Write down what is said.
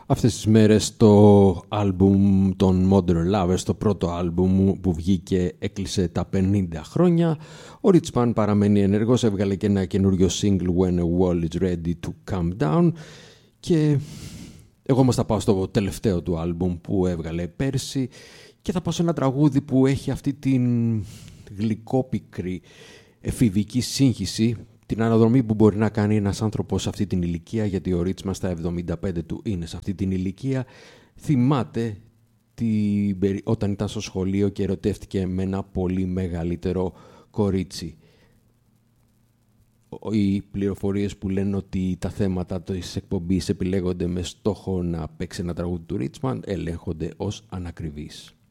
Αυτές τις μέρες το άλμπουμ των Modern Lovers, το πρώτο άλμπουμ που βγήκε, έκλεισε τα 50 χρόνια. Ο Richman παραμένει ενεργός, έβγαλε και ένα καινούριο single When a Wall is Ready to Come Down, και εγώ όμως θα πάω στο τελευταίο του άλμπουμ που έβγαλε πέρσι και θα πάω σε ένα τραγούδι που έχει αυτή την γλυκόπικρη εφηβική σύγχυση, την αναδρομή που μπορεί να κάνει ένας άνθρωπος σε αυτή την ηλικία, γιατί ο Richman στα 75 του είναι σε αυτή την ηλικία. Θυμάται όταν ήταν στο σχολείο και ερωτεύτηκε με ένα πολύ μεγαλύτερο κορίτσι. Οι πληροφορίες που λένε ότι τα θέματα της εκπομπής επιλέγονται με στόχο να παίξει ένα τραγούδι του Richman ελέγχονται ως ανακριβείς.